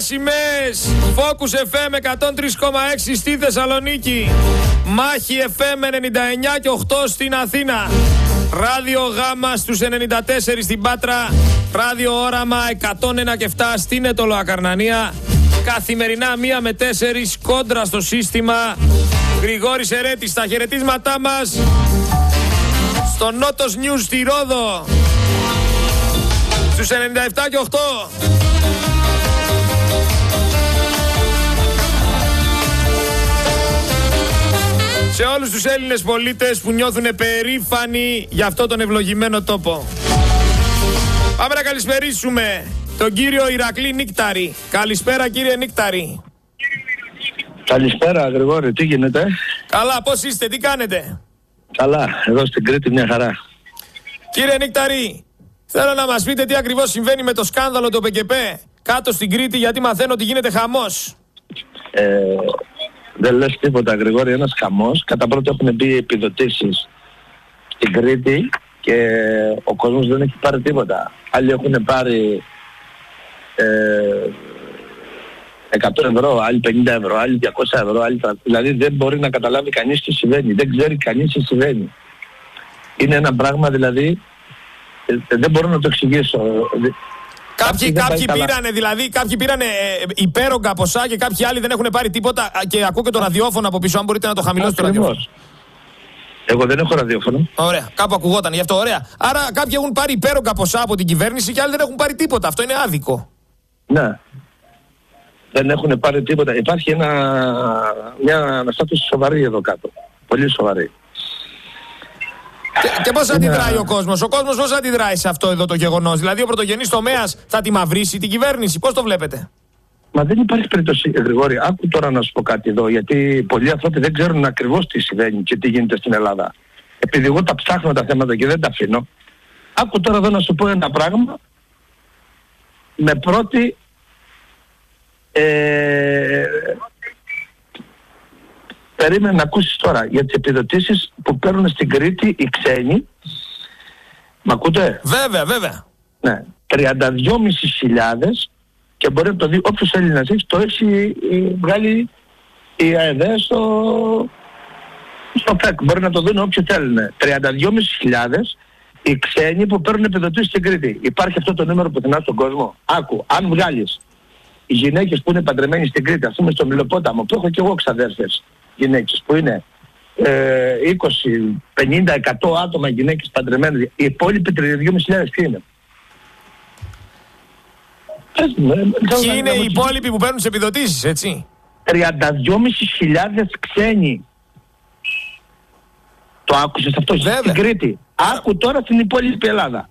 σημαίες. Focus FM 103,6 στη Θεσσαλονίκη. Μάχη FM 99 και 8 στην Αθήνα. Ράδιο Γάμα στους 94 στην Πάτρα. Ράδιο Όραμα 101 και 7 στην Αιτωλοακαρνανία. Καθημερινά 1 με 4 κόντρα στο σύστημα. Γρηγόρης Ερέτης στα χαιρετίσματά μας. Στο Νότος News στη Ρόδο στους 97 και 8. Σε όλους τους Έλληνες πολίτες που νιώθουν περήφανοι για αυτό τον ευλογημένο τόπο. Πάμε να καλησπερίσουμε τον κύριο Ηρακλή Νίκταρη. Καλησπέρα κύριε Νίκταρη. Καλησπέρα Γρηγόρη, τι γίνεται? Καλά, πώς είστε, τι κάνετε? Καλά, εδώ στην Κρήτη μια χαρά. Κύριε Νίκταρη, θέλω να μας πείτε τι ακριβώς συμβαίνει με το σκάνδαλο του ΠΚΠ κάτω στην Κρήτη, γιατί μαθαίνω ότι γίνεται χαμός. Δεν λες τίποτα Γρηγόρη, ένας χαμός. Κατά πρώτο έχουν μπει επιδοτήσεις στην Κρήτη και ο κόσμος δεν έχει πάρει τίποτα. Άλλοι έχουν πάρει 100 ευρώ, άλλοι 50 ευρώ, άλλοι 200 ευρώ, άλλοι... Δηλαδή δεν μπορεί να καταλάβει κανείς τι συμβαίνει, δεν ξέρει κανείς τι συμβαίνει. Είναι ένα πράγμα δηλαδή, δεν μπορώ να το εξηγήσω. Κάποιοι πήρανε, δηλαδή, κάποιοι πήρανε υπέρογκα ποσά και κάποιοι άλλοι δεν έχουν πάρει τίποτα και ακούω και το ραδιόφωνο από πίσω, αν μπορείτε να το χαμηλώσετε το ραδιόφωνο. Εγώ δεν έχω ραδιόφωνο. Ωραία, κάπου ακουγόταν γι' αυτό, ωραία. Άρα κάποιοι έχουν πάρει υπέρογκα ποσά από την κυβέρνηση και άλλοι δεν έχουν πάρει τίποτα. Αυτό είναι άδικο. Ναι. Δεν έχουν πάρει τίποτα. Υπάρχει μια αναστάτωση σοβαρή εδώ κάτω. Πολύ σοβαρή. Και πώς αντιδράει ο κόσμος? Ο κόσμος πώς αντιδράει σε αυτό εδώ το γεγονός? Δηλαδή ο πρωτογενής τομέας θα τη μαυρίσει την κυβέρνηση? Πώς το βλέπετε? Μα δεν υπάρχει περίπτωση, Γρηγόρη. Άκου τώρα να σου πω κάτι εδώ, γιατί πολλοί άνθρωποι δεν ξέρουν ακριβώς τι συμβαίνει και τι γίνεται στην Ελλάδα. Επειδή εγώ τα ψάχνω τα θέματα και δεν τα αφήνω, άκου τώρα εδώ να σου πω ένα πράγμα. Με πρώτη... Περίμενε να ακούσεις τώρα για τις επιδοτήσεις που παίρνουν στην Κρήτη οι ξένοι. Μ' ακούτε? Βέβαια, βέβαια. Ναι. 32.500 και μπορεί να το δει όποιος Έλληνας έχει, το έχει βγάλει η ΑΕΔ στο ΦΕΚ. Μπορεί να το δουν όποιοι θέλουν. 32.500 οι ξένοι που παίρνουν επιδοτήσεις στην Κρήτη. Υπάρχει αυτό το νούμερο πουθενά στον κόσμο? Άκου, αν βγάλεις οι γυναίκες που είναι παντρεμένοι στην Κρήτη, ας πούμε στο Μηλοπόταμο, που έχω και εγώ ξαδέρφες γυναίκες που είναι 20, 50, 100 άτομα γυναίκες παντρεμένες, οι υπόλοιποι 32.500 ποιοι είναι? Ποιοι είναι οι υπόλοιποι που παίρνουν τις επιδοτήσεις, έτσι? 32.500 ξένοι. Το άκουσες αυτό? Βέβαια. Στην Κρήτη. Άκου τώρα στην υπόλοιπη Ελλάδα.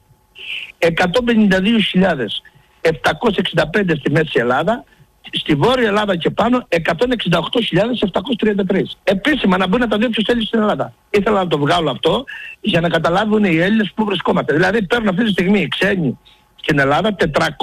152.765 στη Μέση Ελλάδα, στη Βόρεια Ελλάδα και πάνω 168.733. Επίσημα να μπορεί να τα δει όποιος θέλει στην Ελλάδα. Ήθελα να το βγάλω αυτό για να καταλάβουν οι Έλληνες που βρισκόμαστε. Δηλαδή παίρνουν αυτή τη στιγμή οι ξένοι στην Ελλάδα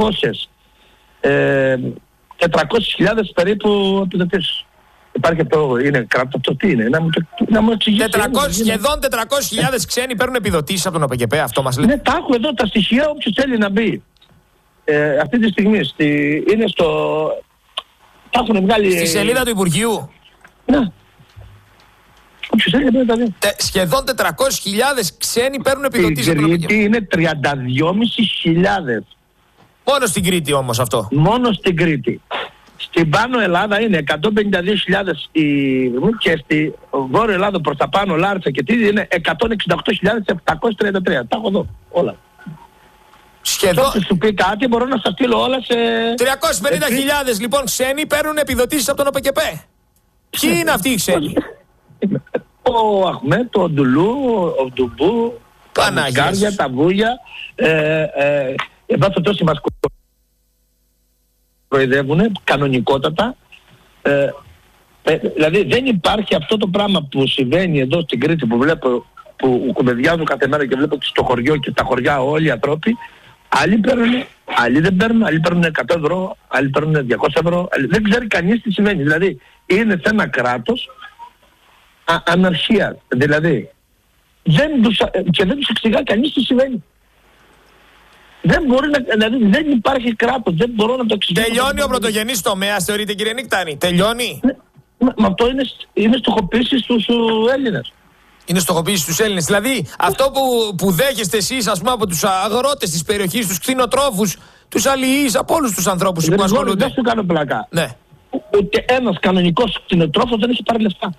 400.000 περίπου επιδοτήσεις. Υπάρχει αυτό, είναι κράτο αυτό, τι είναι? Να μου εξηγήσει. Σχεδόν 400.000 ξένοι παίρνουν επιδοτήσεις από τον ΟΠΚΠ, αυτό μας λέει. Ναι, τα έχω εδώ τα στοιχεία, όποιος θέλει να μπει. Αυτή τη στιγμή είναι στο... Τα έχουν βγάλει... Στη σελίδα του Υπουργείου. Ναι. Όποιος θέλει να δει. Σχεδόν 400.000 ξένοι παίρνουν επιδοτήσεις από τον ΟΠΚΠ. Στην Κρήτη είναι 32.500. Μόνο στην Κρήτη όμως αυτό. Μόνο στην Κρήτη. Στην Πάνω Ελλάδα είναι 152.000 και στη Βόρεια Ελλάδα προς τα πάνω, Λάρισα και τι είναι 168.733. Τα έχω εδώ όλα. Σχεδόν. Όποιος σου πει κάτι μπορώ να σας στείλω όλα σε... 350.000 λοιπόν ξένοι παίρνουν επιδοτήσεις από τον ΟΠΚΠ. Ποιοι είναι αυτοί οι ξένοι? Ο Αχμέτ, ο Ντουλού, ο Ντουμπού, τα Μισκάρια, τα Βούγια. Εν πάση τόσοι μας προειδεύουνε κανονικότατα. Δηλαδή δεν υπάρχει αυτό το πράγμα που συμβαίνει εδώ στην Κρήτη που βλέπω, που κουβεντιάζω κάθε μέρα και βλέπω στο χωριό και τα χωριά όλοι οι ανθρώποι. Άλλοι παίρνουν, άλλοι δεν παίρνουν, άλλοι παίρνουν 100 ευρώ, άλλοι παίρνουν 200 ευρώ. Δεν ξέρει κανείς τι σημαίνει. Δηλαδή είναι σε ένα κράτος αναρχία. Δηλαδή και δεν τους εξηγά κανείς τι σημαίνει. Δεν μπορεί να, δηλαδή δεν υπάρχει κράτος, δεν μπορώ να το εξηγήσω. Τελειώνει ο πρωτογενής τομέας, θεωρείτε κύριε Νίκτανη? Τελειώνει. Μα αυτό είναι στοχοποίηση στους Έλληνες. Είναι στοχοποίηση στους Έλληνες. Δηλαδή αυτό που δέχεστε εσείς, ας πούμε, από τους αγρότες της περιοχής, τους κτηνοτρόφους, τους αλληλείς, από όλους τους ανθρώπους που ασχολούνται. Δεν σου κάνω πλάκα. Ναι. Ούτε ένας κανονικός κτηνοτρόφος δεν έχει πάρει λεφτά.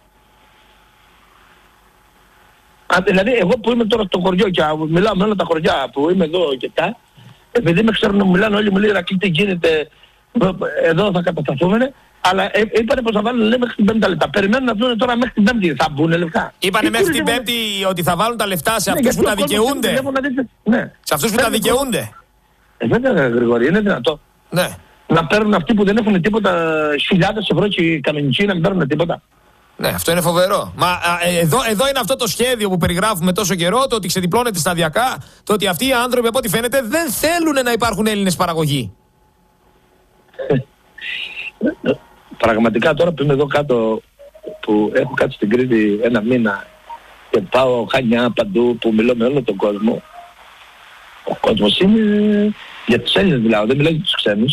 Δηλαδή εγώ που είμαι τώρα στο χωριό και μιλάω με όλα τα χωριά που είμαι εδώ και τα, επειδή με ξέρουν να μιλάνε όλοι, μου λέει Ηρακλή τι γίνεται, εδώ θα κατασταθούμε, αλλά είπανε πως θα βάλουν λέει, μέχρι την Πέμπτη τα λεπτά. Περιμένουν να δουν τώρα μέχρι την Πέμπτη, θα μπουν λεφτά. Είπανε μέχρι την Πέμπτη ότι θα βάλουν τα λεφτά σε αυτούς που τα δικαιούνται. Ναι. Σε αυτούς που τα δικαιούνται. Βέβαια Γρηγόρη, είναι δυνατό. Ναι. Να παίρνουν αυτοί που δεν έχουν τίποτα χιλιάδες ευρώ και οι κανονικοί να μην παίρνουν τίποτα. Ναι, αυτό είναι φοβερό. Μα εδώ είναι αυτό το σχέδιο που περιγράφουμε τόσο καιρό, το ότι ξεδιπλώνεται σταδιακά, το ότι αυτοί οι άνθρωποι από ό,τι φαίνεται δεν θέλουν να υπάρχουν Έλληνες παραγωγοί. Πραγματικά τώρα που είμαι εδώ κάτω, που έχω κάτω στην Κρήτη ένα μήνα και πάω Χανιά παντού που μιλώ με όλο τον κόσμο, ο κόσμος είναι για τους Έλληνες μιλάω, δεν μιλάω για τους ξένους,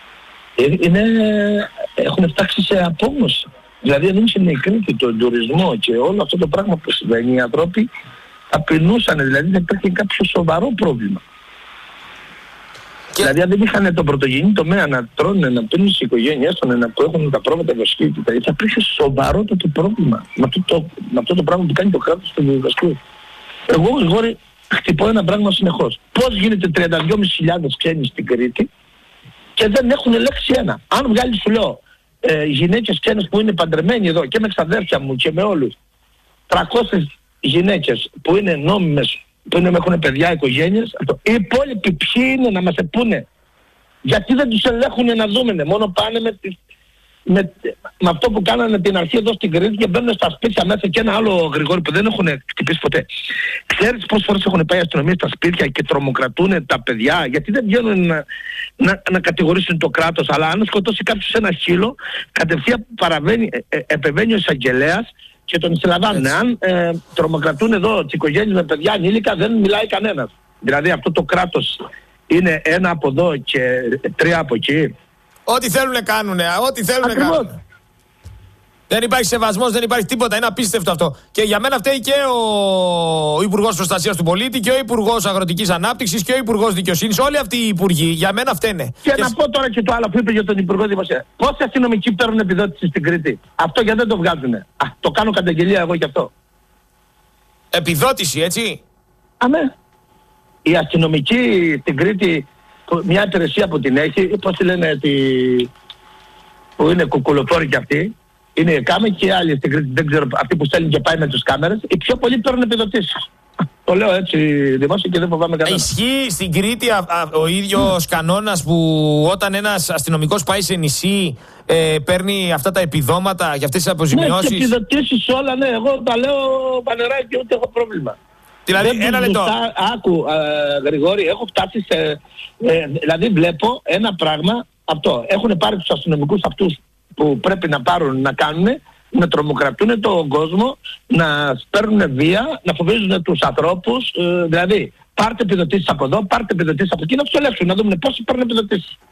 έχουν φτάσει σε απόμωση. Δηλαδή αν είναι η Κρήτη, τον τουρισμό και όλο αυτό το πράγμα που συμβαίνει, οι άνθρωποι θα πεινούσαν, δηλαδή δεν υπήρχε κάποιο σοβαρό πρόβλημα. Και... Δηλαδή αν δεν είχαν τον πρωτογενή τομέα να τρώνε, να πίνουν στις οικογένειές τους, να έχουν τα πρόβατα δασκήτητα, θα υπήρχε σοβαρότατο πρόβλημα με αυτό το πράγμα που κάνει το κράτος του διδασκού. Εγώ Γρηγόρη χτυπώ ένα πράγμα συνεχώς. Πώς γίνεται 32.500 ξένοι στην Κρήτη και δεν έχουν λέξη ένα. Αν βγάλει σου λέω γυναίκες ξένες που είναι παντρεμένοι εδώ και με ξαδέρφια μου και με όλους, 300 γυναίκες που είναι νόμιμες, που έχουν παιδιά, οικογένειες, οι υπόλοιποι ποιοι είναι να μας επούνε? Γιατί δεν τους ελέγχουν να δούμε, μόνο πάνε με αυτό που κάνανε την αρχή εδώ στην Κρήτη και μπαίνουν στα σπίτια μέσα. Και ένα άλλο Γρηγόρη που δεν έχουν χτυπήσει ποτέ. Ξέρεις πόσες φορές έχουν πάει αστυνομίες στα σπίτια και τρομοκρατούν τα παιδιά? Γιατί δεν βγαίνουν να κατηγορήσουν το κράτος, αλλά αν σκοτώσει κάποιος ένα σκύλο, κατευθείαν επεμβαίνει ο εισαγγελέας και τον συλλαμβάνουν. Αν τρομοκρατούν εδώ τις οικογένειες με παιδιά ανήλικα, δεν μιλάει κανένας. Δηλαδή αυτό το κράτος είναι ένα από εδώ και τρία από εκεί. Ό,τι θέλουν κάνουνε, ό,τι θέλουν κάνουν. Δεν υπάρχει σεβασμός, δεν υπάρχει τίποτα. Είναι απίστευτο αυτό. Και για μένα φταίει και ο Υπουργός Προστασίας του Πολίτη και ο Υπουργός Αγροτικής Ανάπτυξης και ο Υπουργός Δικαιοσύνης. Όλοι αυτοί οι υπουργοί για μένα φταίνε. Και να πω τώρα και το άλλο που είπε για τον Υπουργό Δημοσία. Πόσοι αστυνομικοί παίρνουν επιδότηση στην Κρήτη? Αυτό γιατί δεν το βγάζουνε? Το κάνω καταγγελία εγώ κι αυτό. Επιδότηση, έτσι. Αμέ. Οι αστυνομικοί στην Κρήτη, μια υπηρεσία που την έχει, πώς τη λένε, που είναι κουκουλοφόροι κι αυτοί, είναι οι κάμεροι και οι άλλοι στην Κρήτη, δεν ξέρω, αυτοί που στέλνουν και πάει με τους κάμερες, οι πιο πολλοί παίρνουν επιδοτήσεις. Το λέω έτσι δημόσια και δεν φοβάμαι κανένα. Ισχύει στην Κρήτη ο ίδιος κανόνας που όταν ένας αστυνομικός πάει σε νησί παίρνει αυτά τα επιδόματα για αυτές τις αποζημιώσεις? Ναι, και επιδοτήσεις όλα, ναι, εγώ τα λέω πανερά και ούτε έχω πρόβλημα. Δηλαδή, ένα λεπτό. Άκου, Γρηγόρη, έχω φτάσει σε... δηλαδή βλέπω ένα πράγμα αυτό. Έχουν πάρει τους αστυνομικούς αυτούς που πρέπει να πάρουν, να κάνουν, να τρομοκρατούν τον κόσμο, να παίρνουν βία, να φοβίζουν τους ανθρώπους. Δηλαδή, πάρτε επιδοτήσεις από εδώ, πάρτε επιδοτήσεις από εκεί, να τους ελέγξουν, να δούμε πόσοι παίρνουν επιδοτήσεις.